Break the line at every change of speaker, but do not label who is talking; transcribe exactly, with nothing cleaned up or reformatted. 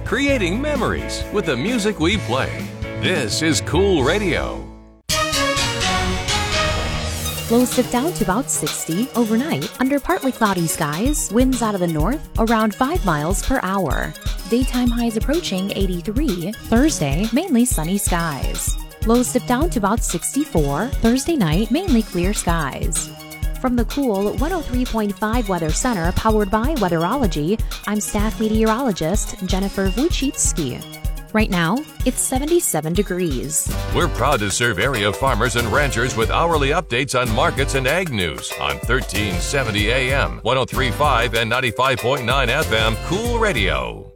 creating memories with the music we play. This is Cool Radio.
Lows dip down to about sixty overnight under partly cloudy skies, winds out of the north around five miles per hour. Daytime highs approaching eighty-three. Thursday, mainly sunny skies. Lows dip down to about sixty-four. Thursday night, mainly clear skies. From the Cool one oh three point five Weather Center, powered by Weatherology, I'm staff meteorologist Jennifer Wojcicki. Right now, it's seventy-seven degrees.
We're proud to serve area farmers and ranchers with hourly updates on markets and ag news on thirteen seventy A M, one oh three point five and ninety-five point nine F M Cool Radio.